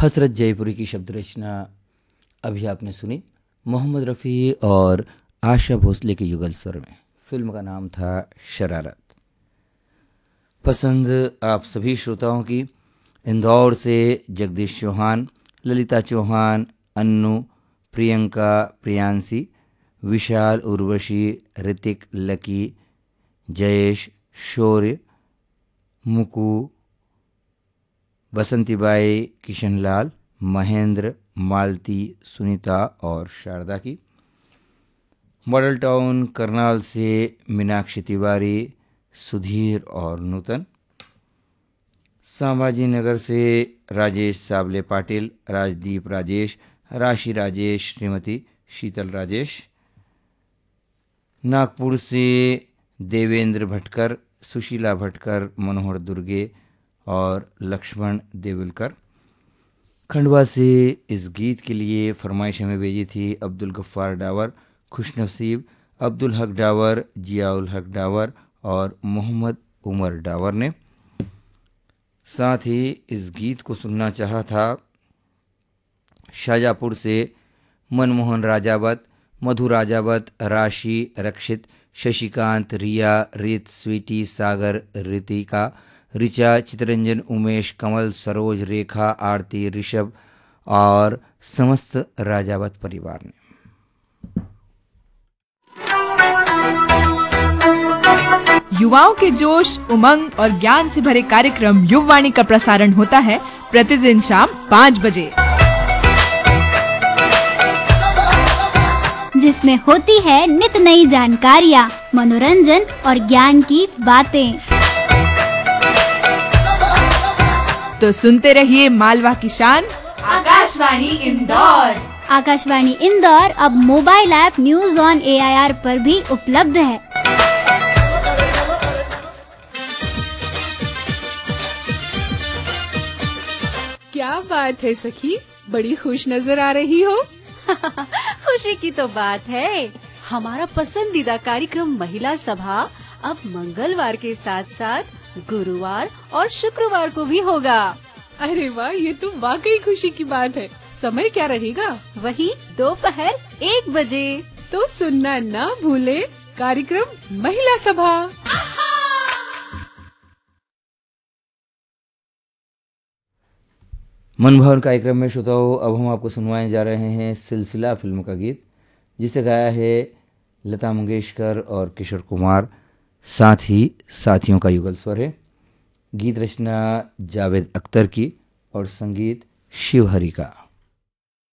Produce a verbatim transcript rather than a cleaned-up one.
हसरत जयपुरी की शब्द रचना अभी आपने सुनी, मोहम्मद रफ़ी और आशा भोसले के युगल स्वर में। फिल्म का नाम था शरारत। पसंद आप सभी श्रोताओं की इंदौर से जगदीश चौहान, ललिता चौहान, अन्नू, प्रियंका, प्रियांशी, विशाल, उर्वशी, ऋतिक, लकी, जयेश, शौर्य, मुकू, बसंतीबाई, किशनलाल, महेंद्र, मालती, सुनीता और शारदा की। मॉडल टाउन करनाल से मीनाक्षी तिवारी, सुधीर और नूतन। संभाजी नगर से राजेश साबले पाटिल, राजदीप राजेश, राशि राजेश, श्रीमती शीतल राजेश। नागपुर से देवेंद्र भटकर, सुशीला भटकर, मनोहर दुर्गे और लक्ष्मण देवलकर। खंडवा से इस गीत के लिए फरमाइश हमें भेजी थी अब्दुल गफ्फार डावर, खुशनसीब, अब्दुल हक डावर, जियाउल हक डावर और मोहम्मद उमर डावर ने। साथ ही इस गीत को सुनना चाहा था शाजापुर से मनमोहन राजावत, मधु राजावत, राशि, रक्षित, शशिकांत, रिया, रित, स्वीटी, सागर, रितिका, ऋचा, चितरंजन, उमेश, कमल, सरोज, रेखा, आरती, ऋषभ और समस्त राजावत परिवार ने। युवाओं के जोश, उमंग और ज्ञान से भरे कार्यक्रम युववाणी का प्रसारण होता है प्रतिदिन शाम पाँच बजे, जिसमें होती है नित नई जानकारियाँ, मनोरंजन और ज्ञान की बातें। तो सुनते रहिए मालवा की शान आकाशवाणी इंदौर। आकाशवाणी इंदौर अब mobile app news on A I R पर भी उपलब्ध है। क्या बात है सखी, बड़ी खुश नजर आ रही हो। खुशी की तो बात है, हमारा पसंदीदा कार्यक्रम महिला सभा अब मंगलवार के साथ साथ गुरुवार और शुक्रवार को भी होगा। अरे वाह, ये तो वाकई खुशी की बात है। समय क्या रहेगा? वही दोपहर एक बजे। तो सुनना ना भूले कार्यक्रम महिला सभा। मनभावन कार्यक्रम में श्रोताओं, अब हम आपको सुनवाए जा रहे हैं सिलसिला फिल्म का गीत, जिसे गाया है लता मंगेशकर और किशोर कुमार, साथ ही साथियों का युगल स्वर है। गीत रचना जावेद अख्तर की और संगीत शिव हरि का।